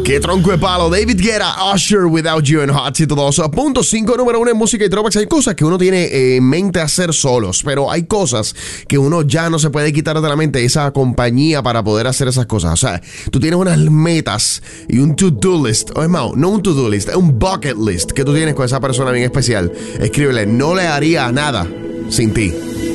Qué tronco de palo. David Guetta, Usher, Without You en Hot 102.5, número 1 en música y throwbacks. Hay cosas que uno tiene en mente hacer solos, pero hay cosas que uno ya no se puede quitar de la mente, esa compañía para poder hacer esas cosas. O sea, tú tienes unas metas y un to-do list, o es más, no un to-do list, es un bucket list que tú tienes con esa persona bien especial. Escríbele, no le haría nada sin ti.